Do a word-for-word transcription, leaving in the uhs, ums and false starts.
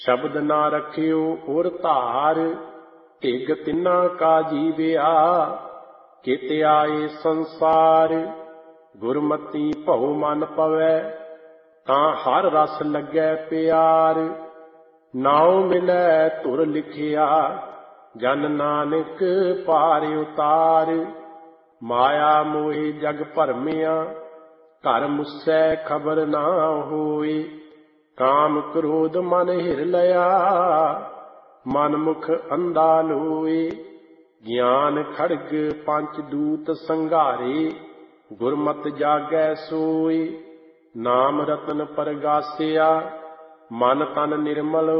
शब्द ना रखियो और धार, ढिग तिन्ना का जीविया। कित आए संसार, गुरमति भउ मन पवै, तां हर रस लगै प्यार। नाउ मिलै धुर लिखिया, जन नानक पार उतार। माया मोहे जग भरमिया, घर मुसै खबर ना होए। काम क्रोध मन हिर लया, मन मुख अंधा लोए। ज्ञान खड़ग पंच दूत संघारे, गुरमत जागै सोए। नाम रतन परगासिया, मन तन निर्मल